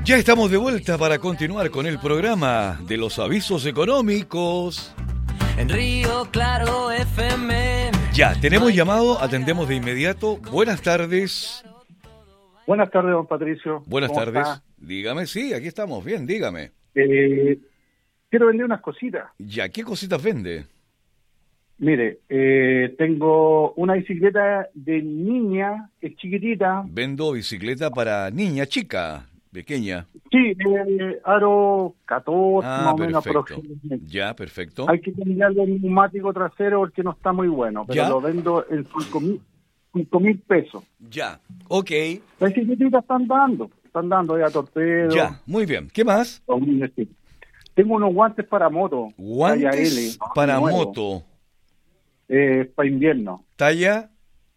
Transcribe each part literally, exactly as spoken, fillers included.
Ya estamos de vuelta para continuar con el programa de los avisos económicos. En Río Claro F M. Ya, tenemos llamado, atendemos de inmediato. Buenas tardes. Buenas tardes, don Patricio. Buenas ¿Cómo tardes. está? Dígame, sí, aquí estamos, bien, dígame. Eh, quiero vender unas cositas. Ya, ¿qué cositas vende? Mire, eh, tengo una bicicleta de niña, es chiquitita. Vendo bicicleta para niña chica, pequeña. Sí, de aro catorce, Ah, más o menos perfecto. aproximadamente. Ya, perfecto. Hay que cambiarle el neumático trasero porque no está muy bueno, pero ¿Ya? lo vendo en cinco mil pesos. Ya, ok. Las bicicletas están dando, están dando ya torpedo. Ya, muy bien. ¿Qué más? Tengo unos guantes para moto. talla Guantes L, para nuevo, moto. eh, para invierno. Talla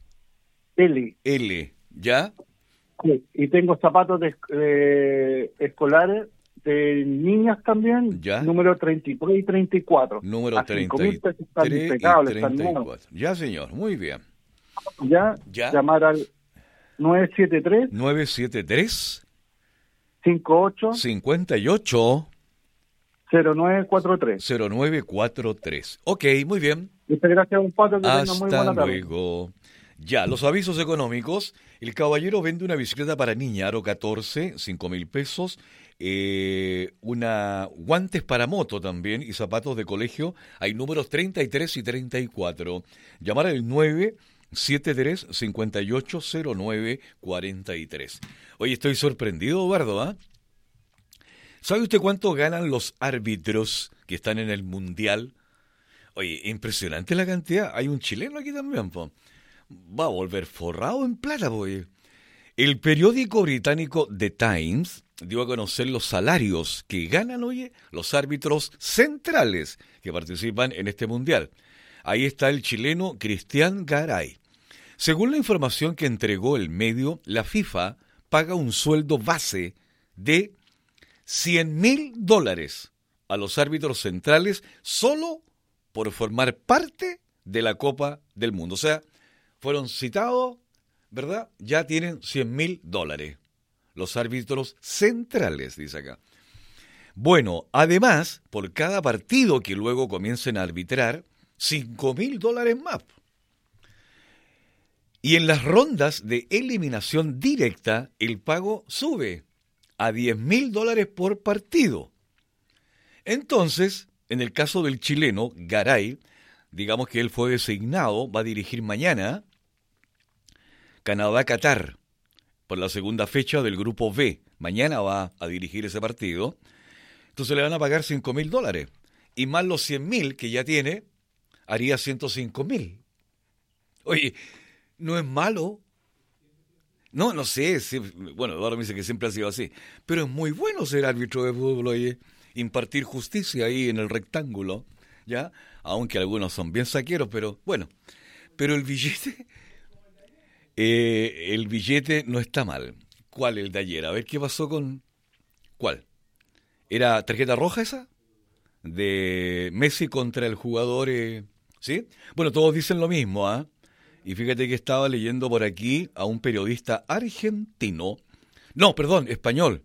L. L. ¿Ya? Sí, y tengo zapatos de, eh, escolares de niñas también, Ya. número treinta y tres y treinta y cuatro. Número A treinta cinco y mil pesos están tres y impecables, están treinta y nuevos. cuatro. Ya, señor, muy bien. Ya, Ya. llamar al nueve siete tres, nueve siete tres, cinco ocho, cinco ocho, cero nueve cuatro tres. cero nueve cuatro tres. Ok, muy bien. Muchas gracias, un pato, que tenga muy Hasta buena tarde. luego. Ya, los avisos económicos. El caballero vende una bicicleta para niña, aro catorce, cinco mil pesos. Eh, una guantes para moto también y zapatos de colegio. Hay números treinta y tres y treinta y cuatro. Llamar al nueve siete tres, cinco ocho, cero nueve cuatro tres. Oye, estoy sorprendido, Eduardo, ¿ah? ¿Sabe usted cuánto ganan los árbitros que están en el Mundial? Oye, impresionante la cantidad. Hay un chileno aquí también, po. Va a volver forrado en plata, pues. El periódico británico The Times dio a conocer los salarios que ganan, oye, los árbitros centrales que participan en este mundial. Ahí está el chileno Cristian Garay. Según la información que entregó el medio, la FIFA paga un sueldo base de cien mil dólares a los árbitros centrales solo por formar parte de la Copa del Mundo. O sea, fueron citados, ¿verdad? Ya tienen cien mil dólares. Los árbitros centrales, dice acá. Bueno, además, por cada partido que luego comiencen a arbitrar, cinco mil dólares más. Y en las rondas de eliminación directa, el pago sube a diez mil dólares por partido. Entonces, en el caso del chileno, Garay, digamos que él fue designado, va a dirigir mañana Canadá-Qatar por la segunda fecha del grupo B. Mañana va a dirigir ese partido. Entonces le van a pagar cinco mil dólares. Y más los cien mil que ya tiene, haría ciento cinco mil. Oye, no es malo. No, no sé. Si, bueno, Eduardo me dice que siempre ha sido así. Pero es muy bueno ser árbitro de fútbol, oye. Impartir justicia ahí en el rectángulo, ¿ya? Aunque algunos son bien saqueros, pero bueno. Pero el billete, eh, el billete no está mal. ¿Cuál el de ayer? A ver qué pasó con... ¿Cuál? ¿Era tarjeta roja esa? De Messi contra el jugador, eh, ¿sí? Bueno, todos dicen lo mismo, ¿ah? ¿eh? Y fíjate que estaba leyendo por aquí a un periodista argentino, no, perdón, español.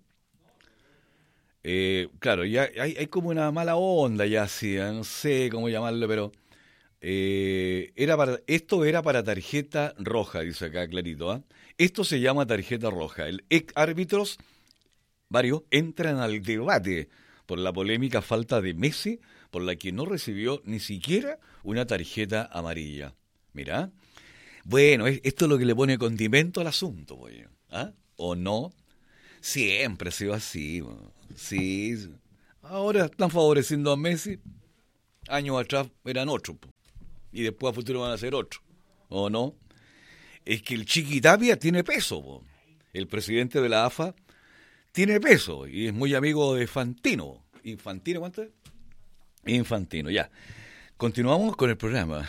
Eh, claro, ya hay, hay como una mala onda ya así, ¿eh? No sé cómo llamarlo, pero eh, era para, esto era para tarjeta roja, dice acá clarito, ¿eh? Esto se llama tarjeta roja. El ex árbitros, varios, entran al debate por la polémica falta de Messi, por la que no recibió ni siquiera una tarjeta amarilla. Mirá. Bueno, esto es lo que le pone condimento al asunto, pues, ¿ah? ¿O no? Siempre ha sido así, sí. Ahora están favoreciendo a Messi, años atrás eran otros, y después a futuro van a ser otros, ¿o no? Es que el Chiqui Tapia tiene peso, po. El presidente de la A F A tiene peso, y es muy amigo de Fantino. ¿Infantino cuánto es? Infantino, ya. Continuamos con el programa.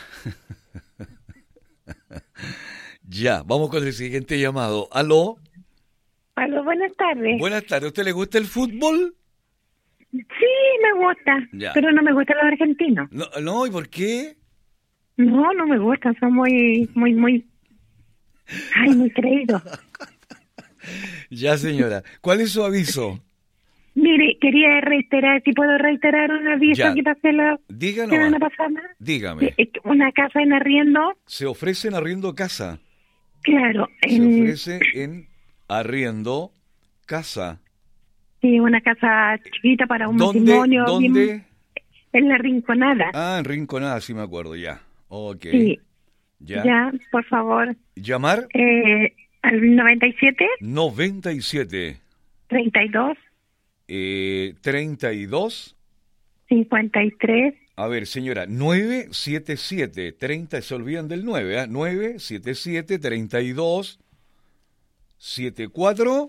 Ya, vamos con el siguiente llamado. ¿Aló? Aló, buenas tardes. Buenas tardes. ¿A usted le gusta el fútbol? Sí, me gusta, Ya. pero no me gustan los argentinos. No, no, ¿y por qué? No, no me gustan, son muy, muy, muy... Ay, muy creídos. Ya, señora. ¿Cuál es su aviso? Mire, quería reiterar, si puedo reiterar un aviso Ya. que pasé la Díganos. semana pasada. Dígame. Eh, Una casa en arriendo, Se ofrece en arriendo casa. claro, Se en, ofrece en arriendo casa. sí, una casa chiquita para un ¿Dónde? matrimonio. bien- ¿Dónde? en la Rinconada. Ah, en Rinconada, sí me acuerdo, ya. Ok. Sí, Ya. ya, por favor. Llamar Eh, al noventa y siete, noventa y siete, treinta y dos, eh, treinta y dos. cincuenta y tres. A ver, señora, nueve siete siete, treinta, se olvidan del nueve, ¿eh? nueve siete siete, treinta y dos, setenta y cuatro.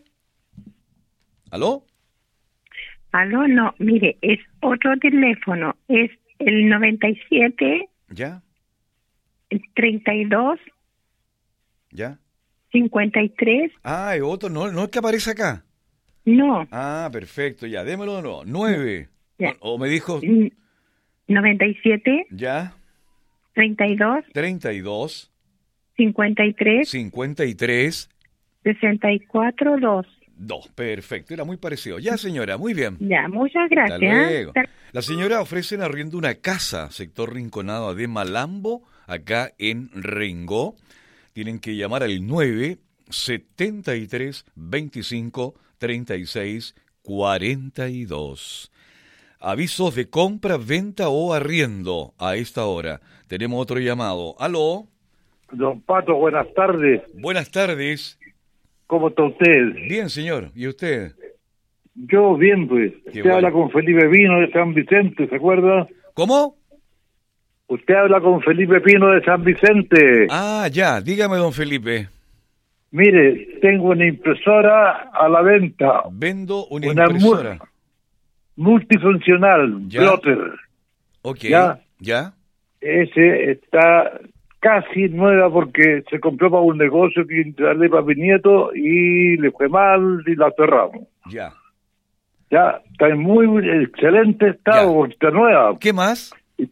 ¿Aló? Aló, no, mire, es otro teléfono, es el noventa y siete, ¿Ya? treinta y dos, ¿Ya? cincuenta y tres. Ah, es otro, no, no es que aparece acá. No, Ah, perfecto, ya, démelo de nuevo. nueve. Ya. O, o me dijo, mm, noventa y siete, ya, treinta y dos, treinta y dos, cincuenta y tres, cincuenta y tres, sesenta y cuatro, dos. dos. Perfecto, era muy parecido. Ya, señora, muy bien. Ya, muchas Hasta gracias. luego. Hasta- La señora ofrece en arriendo una casa, sector Rinconada de Malambo, acá en Rengo. Tienen que llamar al nueve setenta y tres, veinticinco, treinta y seis, cuarenta y dos. Avisos de compra, venta o arriendo a esta hora. Tenemos otro llamado. Aló, Don Pato, buenas tardes. buenas tardes. ¿Cómo está usted? Bien, señor. ¿Y usted? Yo bien, pues. Qué Usted bueno. habla con Felipe Pino de San Vicente, ¿se acuerda? ¿Cómo? Usted habla con Felipe Pino de San Vicente. Ah, ya. Dígame, don Felipe. Mire, tengo una impresora a la venta, Vendo una, Una mu- impresora. multifuncional, Ya. Plotter. Ok. Ya. ¿Ya? Ese está casi nueva porque se compró para un negocio que darle para mi nieto y le fue mal y la cerramos. Ya. Ya, está en muy excelente estado Ya. porque está nueva. ¿Qué más?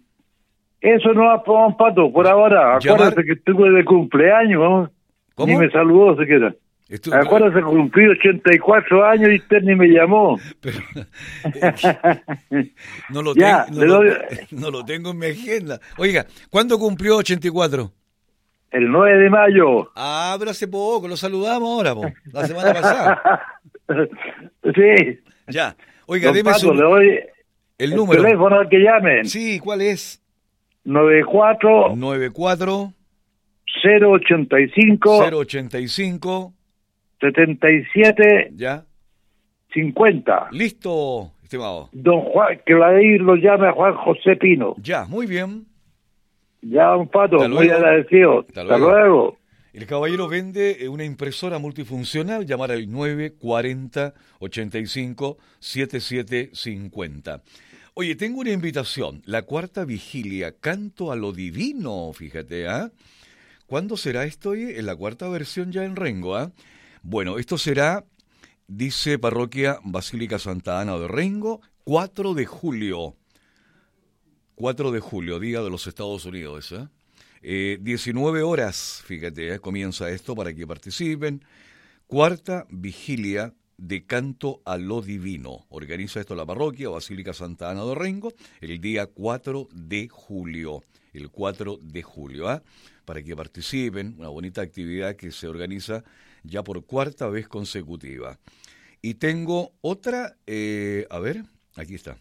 Eso no va para un Pato, por ahora. Llamar- Acuérdate que estuve de cumpleaños, ¿no? ¿Cómo? Ni me saludó siquiera. Estu- Acuérdate que cumplí ochenta y cuatro años y usted ni me llamó. Pero, no, lo Ya, ten- no, le lo, doy- no lo tengo en mi agenda. Oiga, ¿cuándo cumplió ochenta y cuatro? El nueve de mayo. Ah, pero hace poco, lo saludamos ahora, po, la semana pasada. Sí. Ya. Oiga, Don deme Pato, su, le doy el número. teléfono al que llamen. Sí, ¿cuál es? nueve cuatro noventa y cuatro, cero ochenta y cinco cero ochenta y cinco. setenta y siete Ya. cincuenta. Listo, estimado. Don Juan, que la ahí lo llame a Juan José Pino. Ya, muy bien. Ya, don Pato, Hasta muy luego. agradecido. Hasta Hasta luego. luego. El caballero vende una impresora multifuncional, llamar al nueve cuarenta, ochenta y cinco, setenta y siete cincuenta. Oye, tengo una invitación, la cuarta vigilia, Canto a lo Divino, fíjate, ¿ah? ¿Cuándo será esto? Oye? En la cuarta versión ya en Rengo, ¿ah? Bueno, esto será, dice Parroquia Basílica Santa Ana de Rengo, cuatro de julio. cuatro de julio, Día de los Estados Unidos, ¿eh? Eh, diecinueve horas, fíjate, ¿eh? Comienza esto para que participen. Cuarta vigilia de Canto a lo Divino. Organiza esto la parroquia Basílica Santa Ana de Rengo el día cuatro de julio. El cuatro de julio, ¿ah? Para que participen, una bonita actividad que se organiza ya por cuarta vez consecutiva. Y tengo otra, eh, a ver, aquí está.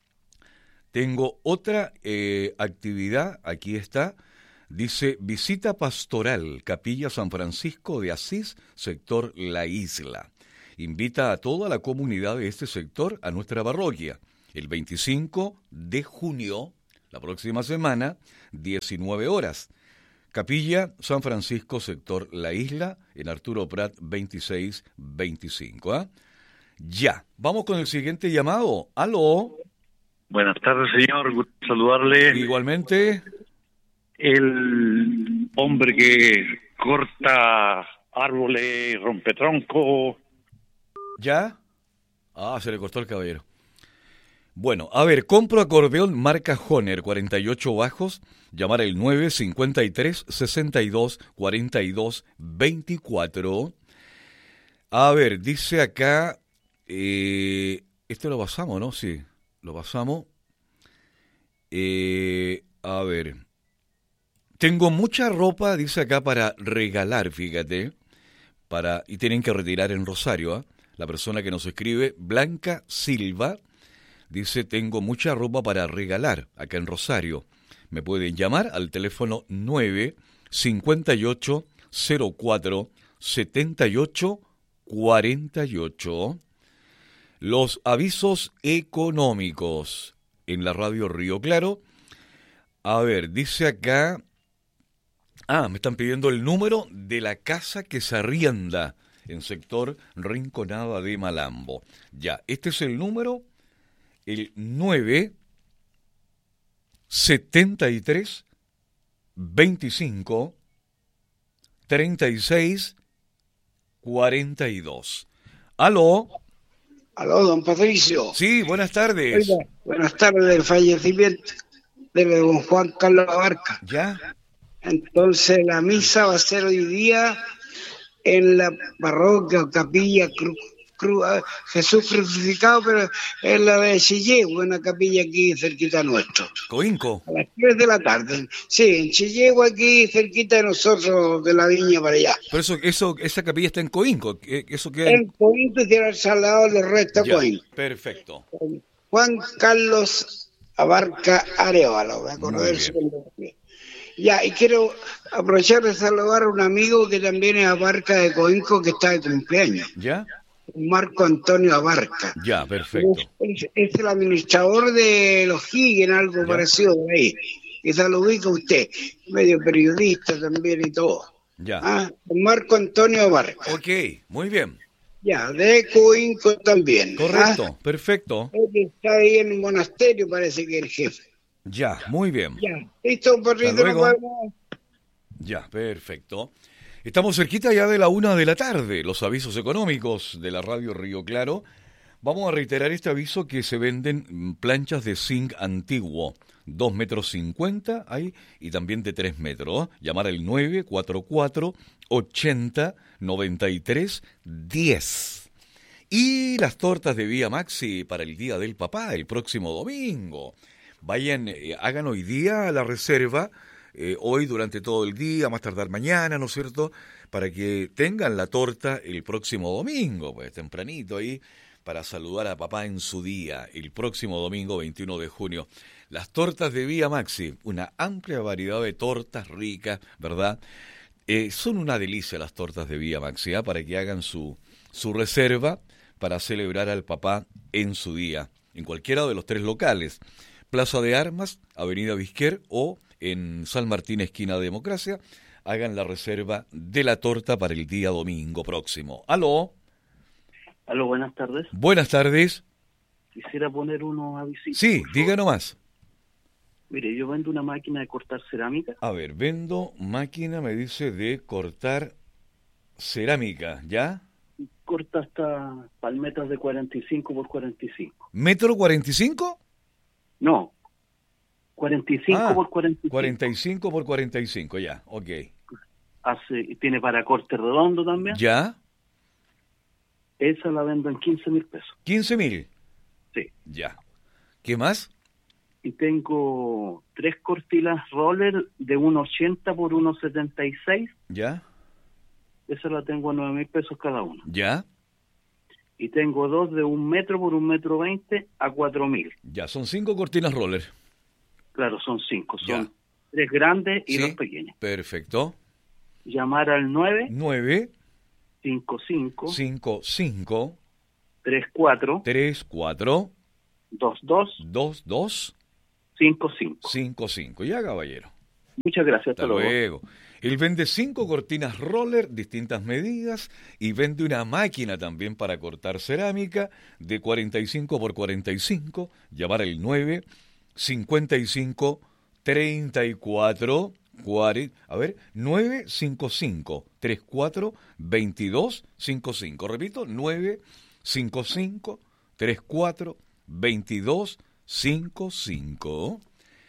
Tengo otra eh, actividad, aquí está. Dice, visita pastoral, Capilla San Francisco de Asís, sector La Isla. Invita a toda la comunidad de este sector a nuestra parroquia. El veinticinco de junio, la próxima semana, diecinueve horas. Capilla San Francisco, sector La Isla, en Arturo Prat veintiséis veinticinco. ¿Ah? Ya, vamos con el siguiente llamado. Aló. Buenas tardes, señor. Gusto saludarle. Igualmente. El hombre que corta árboles, rompe tronco. ¿Ya? Ah, se le cortó el caballero. Bueno, a ver, compro acordeón marca Honer, cuarenta y ocho bajos, llamar al nueve cincuenta y tres, sesenta y dos, cuarenta y dos, veinticuatro. A ver, dice acá, eh, este lo pasamos, ¿no? Sí, lo pasamos. Eh, a ver, tengo mucha ropa, dice acá, para regalar, fíjate, para y tienen que retirar en Rosario, ¿eh? La persona que nos escribe, Blanca Silva, dice, tengo mucha ropa para regalar acá en Rosario. Me pueden llamar al teléfono nueve cincuenta y ocho cero cuatro setenta y ocho cuarenta y ocho. Los avisos económicos en la radio Río Claro. A ver, dice acá... Ah, me están pidiendo el número de la casa que se arrienda en sector Rinconada de Malambo. Ya, este es el número, el nueve setenta y tres veinticinco treinta y seis cuarenta y dos. ¿Aló? Aló, don Patricio. Sí, buenas tardes. Oiga, buenas tardes, del fallecimiento de don Juan Carlos Abarca. ¿Ya? Entonces la misa va a ser hoy día en la parroquia o capilla Cru, Cru, Jesús crucificado, pero en la de Chillegua, una capilla aquí cerquita nuestro. Coinco. A las tres de la tarde. Sí, en Chillegua, aquí cerquita de nosotros, de la viña para allá. Pero eso, eso, esa capilla está en Coinco. Eso queda en Coinco y tiene al salado le resta Coinco. Perfecto. Juan Carlos Abarca Arevalo, me acuerdo de su nombre. Ya, y quiero aprovechar de saludar a un amigo que también es Abarca de Coinco, que está de cumpleaños. ¿Ya? Marco Antonio Abarca. Ya, perfecto. Es, es el administrador de los Higgins, algo ¿ya? Parecido por ahí. Quizá lo ubica usted, medio periodista también y todo. Ya. Ah, Marco Antonio Abarca. Ok, muy bien. Ya, de Coinco también. Correcto, ¿ah? Perfecto. Él está ahí en un monasterio, parece que es el jefe. Ya, muy bien. Ya, listo, perrito, no podemos... Ya, perfecto. Estamos cerquita ya de la una de la tarde, los avisos económicos de la radio Río Claro. Vamos a reiterar este aviso que se venden planchas de zinc antiguo, dos metros cincuenta hay y también de tres metros. Llamar al nueve cuatro cuatro ochenta noventa y tres diez. Y las tortas de Vía Maxi para el Día del Papá, el próximo domingo. Vayan, eh, hagan hoy día la reserva, eh, hoy durante todo el día, más tardar mañana, ¿no es cierto?, para que tengan la torta el próximo domingo, pues tempranito ahí, para saludar a papá en su día, el próximo domingo veintiuno de junio. Las tortas de Vía Maxi, una amplia variedad de tortas ricas, ¿verdad? Eh, son una delicia las tortas de Vía Maxi, ¿eh? Para que hagan su, su reserva para celebrar al papá en su día, en cualquiera de los tres locales. Plaza de Armas, Avenida Vizquer o en San Martín, esquina de Democracia, hagan la reserva de la torta para el día domingo próximo. ¿Aló? Aló, buenas tardes. Buenas tardes. Quisiera poner unos avisitos. Sí, diga nomás. Mire, yo vendo una máquina de cortar cerámica. A ver, vendo máquina, me dice, de cortar cerámica, ¿ya? Corta hasta palmetas de cuarenta y cinco por cuarenta y cinco. ¿Metro cuarenta y cinco? No, cuarenta y cinco ah, por cuarenta y cinco. cuarenta y cinco por cuarenta y cinco, ya, ok. Hace, tiene para corte redondo también. ¿Ya? Esa la vendo en quince mil pesos. ¿quince mil? Sí. Ya. ¿Qué más? Y tengo tres cortinas roller de uno ochenta por uno setenta y seis. ¿Ya? Esa la tengo a nueve mil pesos cada uno. ¿Ya? Y tengo dos de un metro por un metro veinte a cuatro mil. Ya, son cinco cortinas roller. Claro, son cinco. Son ya. Tres grandes y sí, dos pequeñas. Perfecto. Llamar al nueve. nueve. cinco cinco. cinco cinco. tres cuatro. tres cuatro. dos dos. dos dos. cinco cinco. cinco cinco. Ya, caballero. Muchas gracias. Hasta, hasta luego. luego. Él vende cinco cortinas roller, distintas medidas, y vende una máquina también para cortar cerámica de cuarenta y cinco por cuarenta y cinco. Llamar al nueve cincuenta y cinco treinta y cuatro cuarenta. A ver, nueve cinco cinco treinta y cuatro veintidós cincuenta y cinco. Repito, nueve cinco cinco treinta y cuatro veintidós cincuenta y cinco.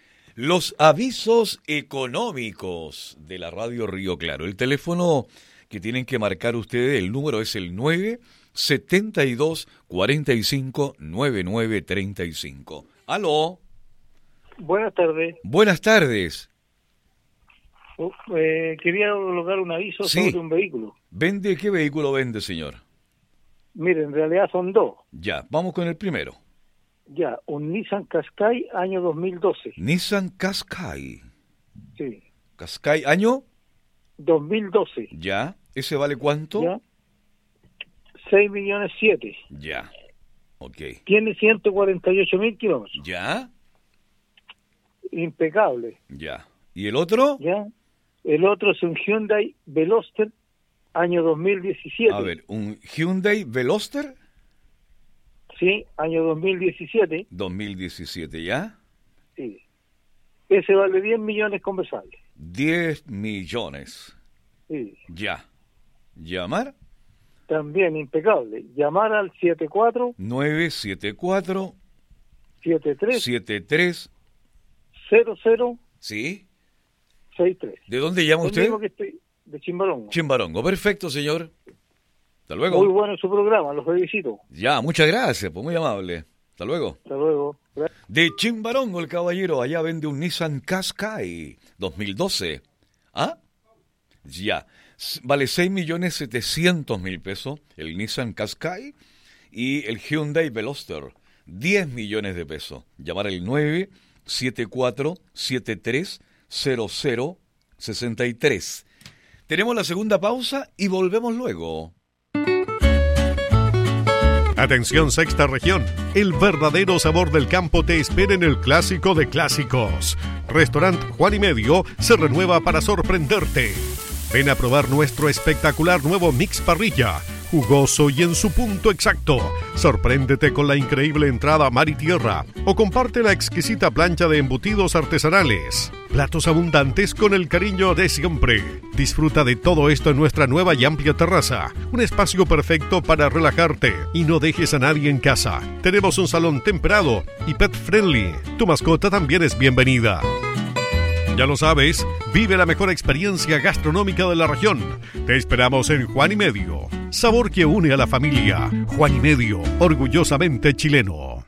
Los avisos económicos de la radio Río Claro. El teléfono que tienen que marcar ustedes. El número es el nueve setenta y dos cuarenta y cinco noventa y nueve treinta y cinco. Aló. Buenas tardes. Buenas tardes. Uh, eh, quería colocar un aviso Sí. sobre un vehículo. ¿Vende qué vehículo vende, señor? Mire, en realidad son dos. Ya, vamos con el primero. Ya, un Nissan Qashqai año dos mil doce. Nissan Qashqai. Sí, Qashqai, ¿año? dos mil doce. Ya. ¿Ese vale cuánto? Ya, seis millones siete. Ya. Ok. Tiene ciento cuarenta y ocho mil kilómetros. Ya. Impecable. Ya. ¿Y el otro? Ya. El otro es un Hyundai Veloster año dos mil diecisiete. A ver, un Hyundai Veloster Sí, año dos mil diecisiete. dos mil diecisiete, ¿ya? Sí. Ese vale diez millones conversables. diez millones. Sí. Ya. ¿Llamar? También impecable. Llamar al siete cuatro nueve siete cuatro siete tres siete tres. cero cero ¿Sí? seis tres. ¿De dónde llama El usted? mismo que estoy de Chimbarongo. Chimbarongo. Perfecto, señor. Hasta luego. Muy bueno su programa, los felicito. Ya, muchas gracias, pues muy amable. Hasta luego. Hasta luego. De Chimbarongo, el caballero, allá vende un Nissan Qashqai dos mil doce. ¿Ah? Ya. S- Vale seis millones setecientos mil pesos el Nissan Qashqai y el Hyundai Veloster, diez millones de pesos. Llamar al nueve siete cuatro siete tres cero cero seis tres. Tenemos la segunda pausa y volvemos luego. Atención Sexta Región, el verdadero sabor del campo te espera en el clásico de clásicos. Restaurant Juan y Medio se renueva para sorprenderte. Ven a probar nuestro espectacular nuevo mix parrilla, jugoso y en su punto exacto. Sorpréndete con la increíble entrada mar y tierra o comparte la exquisita plancha de embutidos artesanales. Platos abundantes con el cariño de siempre. Disfruta de todo esto en nuestra nueva y amplia terraza, un espacio perfecto para relajarte y no dejes a nadie en casa. Tenemos un salón temperado y pet friendly. Tu mascota también es bienvenida. Ya lo sabes, vive la mejor experiencia gastronómica de la región. Te esperamos en Juan y Medio. Sabor que une a la familia. Juan y Medio, orgullosamente chileno.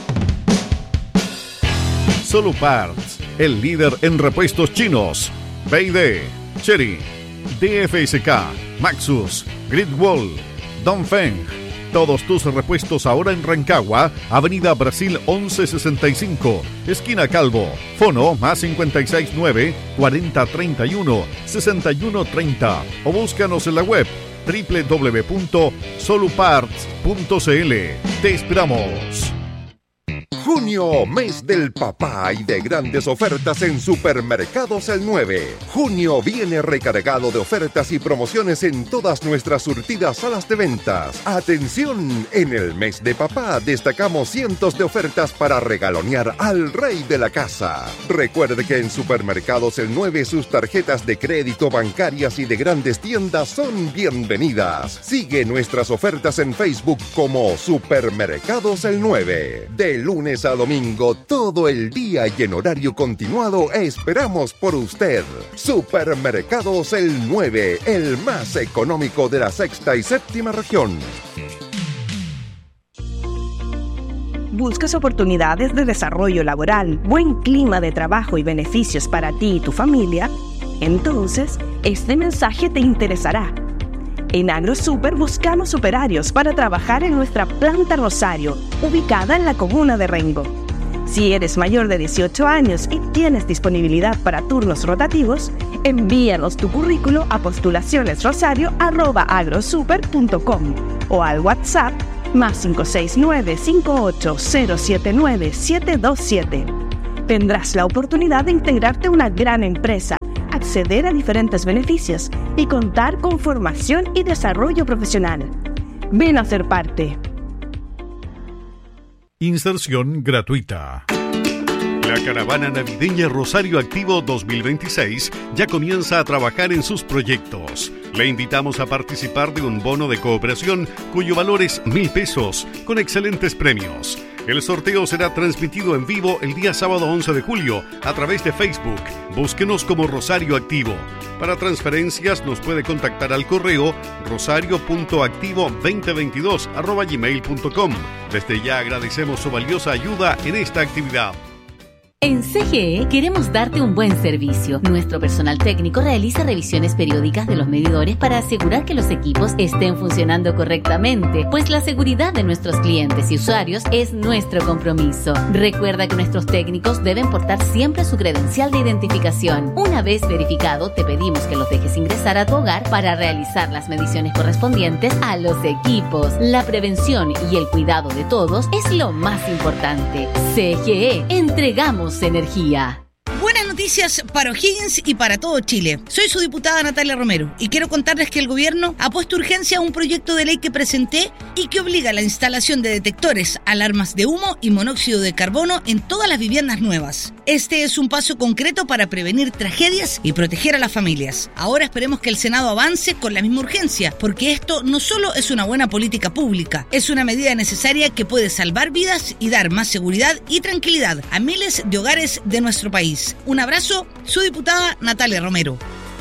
Solo Parts, el líder en repuestos chinos. B y D, Chery, D F S K, Maxus, Gridwall, Dongfeng. Todos tus repuestos ahora en Rancagua, Avenida Brasil once sesenta y cinco, esquina Calvo. Fono más cinco seis nueve, cuarenta treinta y uno, sesenta y uno treinta. O búscanos en la web doble u doble u doble u punto soluparts punto c l. Te esperamos. Junio, mes del papá y de grandes ofertas en Supermercados El nueve. Junio viene recargado de ofertas y promociones en todas nuestras surtidas salas de ventas. Atención, en el mes de papá destacamos cientos de ofertas para regalonear al rey de la casa. Recuerde que en Supermercados El nueve sus tarjetas de crédito bancarias y de grandes tiendas son bienvenidas. Sigue nuestras ofertas en Facebook como Supermercados El nueve. De lunes a domingo, todo el día y en horario continuado, esperamos por usted. Supermercados El nueve, el más económico de la sexta y séptima región. ¿Buscas oportunidades de desarrollo laboral, buen clima de trabajo y beneficios para ti y tu familia? Entonces, este mensaje te interesará. En AgroSuper buscamos operarios para trabajar en nuestra planta Rosario, ubicada en la comuna de Rengo. Si eres mayor de dieciocho años y tienes disponibilidad para turnos rotativos, envíanos tu currículo a postulacionesrosario arroba agrosuper punto com o al WhatsApp más cinco seis nueve, cinco ocho cero siete nueve, siete dos siete. Tendrás la oportunidad de integrarte a una gran empresa, acceder a diferentes beneficios y contar con formación y desarrollo profesional. Ven a ser parte. Inserción gratuita. La caravana navideña Rosario Activo dos mil veintiséis ya comienza a trabajar en sus proyectos. Le invitamos a participar de un bono de cooperación cuyo valor es mil pesos, con excelentes premios. El sorteo será transmitido en vivo el día sábado once de julio a través de Facebook. Búsquenos como Rosario Activo. Para transferencias nos puede contactar al correo rosario punto activo dos mil veintidós arroba gmail punto com. Desde ya agradecemos su valiosa ayuda en esta actividad. En C G E queremos darte un buen servicio. Nuestro personal técnico realiza revisiones periódicas de los medidores para asegurar que los equipos estén funcionando correctamente, pues la seguridad de nuestros clientes y usuarios es nuestro compromiso. Recuerda que nuestros técnicos deben portar siempre su credencial de identificación. Una vez verificado, te pedimos que los dejes ingresar a tu hogar para realizar las mediciones correspondientes a los equipos. La prevención y el cuidado de todos es lo más importante. C G E, entregamos energía. Buenas noticias para O'Higgins y para todo Chile. Soy su diputada Natalia Romero y quiero contarles que el gobierno ha puesto urgencia a un proyecto de ley que presenté y que obliga a la instalación de detectores, alarmas de humo y monóxido de carbono en todas las viviendas nuevas. Este es un paso concreto para prevenir tragedias y proteger a las familias. Ahora esperemos que el Senado avance con la misma urgencia, porque esto no solo es una buena política pública, es una medida necesaria que puede salvar vidas y dar más seguridad y tranquilidad a miles de hogares de nuestro país. Un abrazo, su diputada Natalia Romero.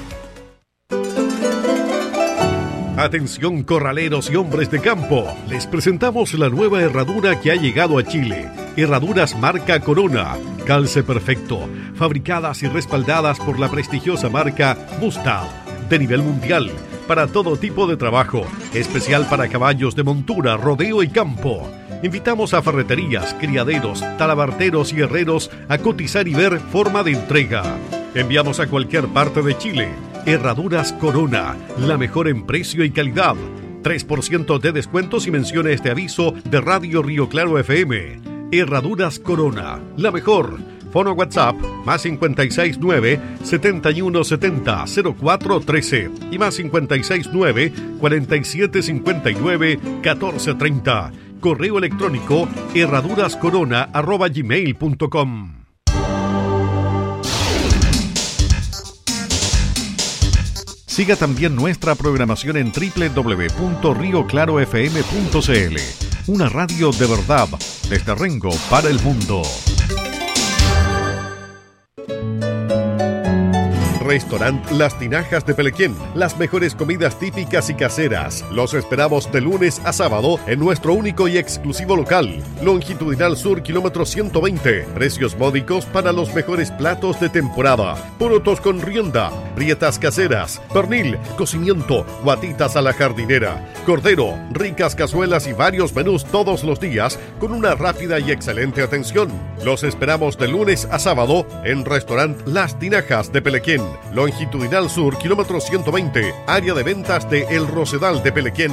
Atención corraleros y hombres de campo, les presentamos la nueva herradura que ha llegado a Chile. Herraduras marca Corona, calce perfecto, fabricadas y respaldadas por la prestigiosa marca Mustang, de nivel mundial, para todo tipo de trabajo, especial para caballos de montura, rodeo y campo. Invitamos a ferreterías, criaderos, talabarteros y herreros a cotizar y ver forma de entrega. Enviamos a cualquier parte de Chile. Herraduras Corona, la mejor en precio y calidad. tres por ciento de descuento si menciona este aviso de Radio Río Claro F M. Herraduras Corona, la mejor. Fono WhatsApp más cincuenta y seis nueve, setenta y uno setenta, cero cuatro trece y más cincuenta y seis nueve, cuarenta y siete cincuenta y nueve, catorce treinta. Correo electrónico herradurascorona arroba gmail punto com. Siga también nuestra programación en doble u doble u doble u punto rio claro f m punto c l. Una radio de verdad desde Rengo para el mundo. Restaurant Las Tinajas de Pelequén. Las mejores comidas típicas y caseras. Los esperamos de lunes a sábado en nuestro único y exclusivo local. Longitudinal Sur, kilómetro ciento veinte. Precios módicos para los mejores platos de temporada. Porotos con rienda, rietas caseras, pernil, cocimiento, guatitas a la jardinera, cordero, ricas cazuelas y varios menús todos los días con una rápida y excelente atención. Los esperamos de lunes a sábado en Restaurant Las Tinajas de Pelequén. Longitudinal Sur, kilómetro ciento veinte, área de ventas de El Rosedal de Pelequén.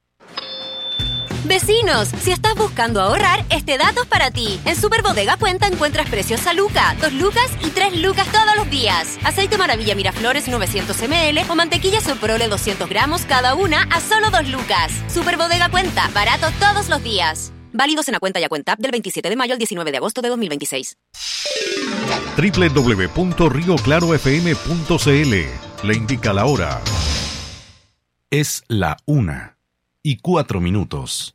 Vecinos, si estás buscando ahorrar, este dato es para ti. En Superbodega Cuenta encuentras precios a Luca, dos lucas y tres lucas todos los días. Aceite Maravilla Miraflores novecientos mililitros o mantequilla Soprole doscientos gramos cada una a solo dos lucas. Superbodega Cuenta, barato todos los días. Válidos en la cuenta y a cuenta del veintisiete de mayo al diecinueve de agosto de dos mil veintiséis. doble u doble u doble u punto rio claro f m punto c l le indica la hora. Es la una y cuatro minutos.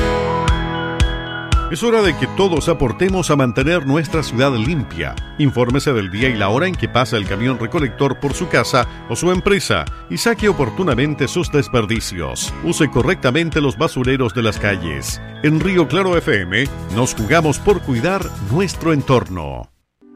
Es hora de que todos aportemos a mantener nuestra ciudad limpia. Infórmese del día y la hora en que pasa el camión recolector por su casa o su empresa y saque oportunamente sus desperdicios. Use correctamente los basureros de las calles. En Río Claro F M nos jugamos por cuidar nuestro entorno.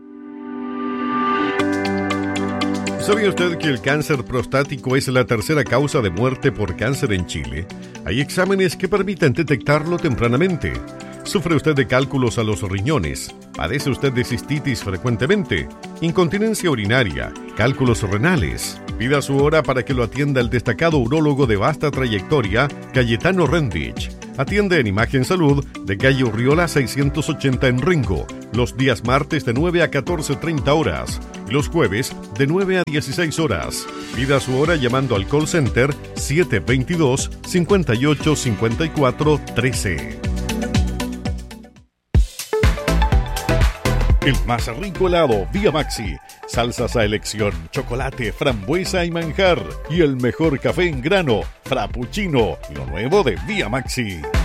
¿Sabía usted que el cáncer prostático es la tercera causa de muerte por cáncer en Chile? Hay exámenes que permiten detectarlo tempranamente. ¿Sufre usted de cálculos a los riñones? ¿Padece usted de cistitis frecuentemente? ¿Incontinencia urinaria? ¿Cálculos renales? Pida su hora para que lo atienda el destacado urólogo de vasta trayectoria, Cayetano Rendich. Atiende en Imagen Salud de calle Urriola seiscientos ochenta en Rengo, los días martes de nueve a catorce treinta horas y los jueves de nueve a dieciséis horas. Pida su hora llamando al call center siete veintidós, cincuenta y ocho, cincuenta y cuatro, trece. El más rico helado, Vía Maxi. Salsas a elección, chocolate, frambuesa y manjar. Y el mejor café en grano, frappuccino. Lo nuevo de Vía Maxi.